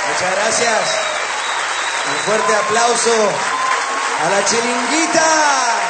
Muchas gracias. Un fuerte aplauso a la Chiringuita.